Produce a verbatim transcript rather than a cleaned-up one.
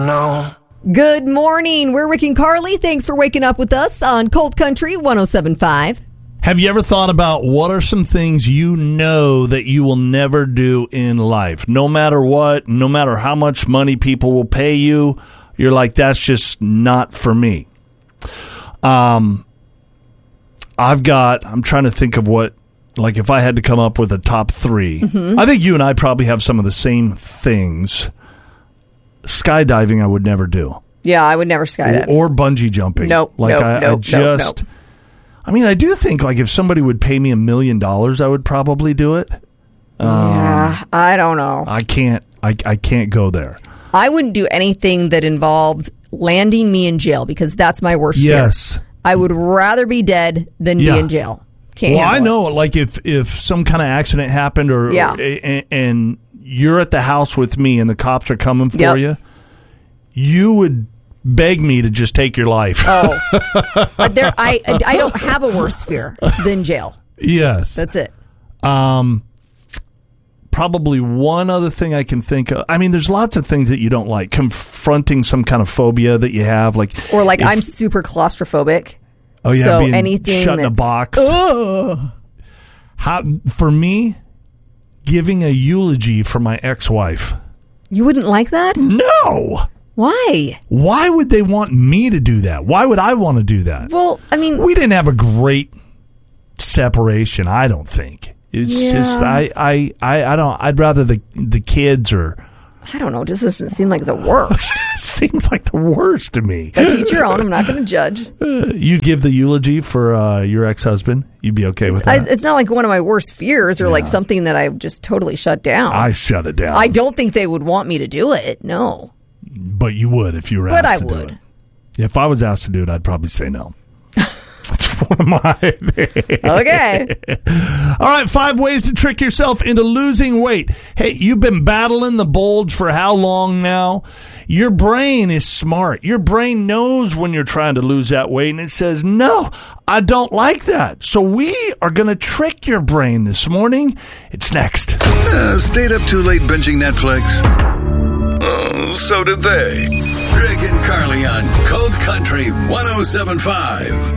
No. Good morning. We're Rick and Carly. Thanks for waking up with us on Cold Country one oh seven point five. Have you ever thought about what are some things you know that you will never do in life? No matter what, no matter how much money people will pay you, you're like, that's just not for me. Um, I've got, I'm trying to think of what, like if I had to come up with a top three, mm-hmm. I think you and I probably have some of the same things. Skydiving I would never do. Yeah, I would never skydive. Or, or bungee jumping. Nope, like nope, I, nope, I just... nope, nope. I mean, I do think, like, if somebody would pay me a million dollars, I would probably do it. Um, yeah, I don't know. I can't. I, I can't go there. I wouldn't do anything that involved landing me in jail because that's my worst fear. Yes. I would rather be dead than yeah. be in jail. Can't well, I handle know, it. like, if, if some kind of accident happened or, yeah. or and, and you're at the house with me and the cops are coming for yep. you, you would beg me to just take your life. Oh, but there, I I don't have a worse fear than jail. Yes, that's it. Um, probably one other thing I can think of. I mean, there's lots of things that you don't like. Confronting some kind of phobia that you have, like or like if, I'm super claustrophobic. Oh yeah, so being anything shut in a box. Ugh. How for me, giving a eulogy for my ex-wife. You wouldn't like that? No. Why? Why would they want me to do that? Why would I want to do that? Well, I mean... We didn't have a great separation, I don't think. It's yeah. just, I, I, I, I don't, I'd rather the the kids or... I don't know, it just doesn't seem like the worst. Seems like the worst to me. But teach your own, I'm not going to judge. Uh, you'd give the eulogy for uh, your ex-husband? You'd be okay with that? I, it's not like one of my worst fears or yeah. like something that I just totally shut down. I shut it down. I don't think they would want me to do it, no. But you would if you were but asked I to would. do it. If I was asked to do it, I'd probably say no. That's one of my things. Okay. All right, five ways to trick yourself into losing weight. Hey, you've been battling the bulge for how long now? Your brain is smart. Your brain knows when you're trying to lose that weight, and it says, no, I don't like that. So we are going to trick your brain this morning. It's next. Uh, stayed up too late binging Netflix? Uh, so did they. Rick and Carly on Cold Country one oh seven point five.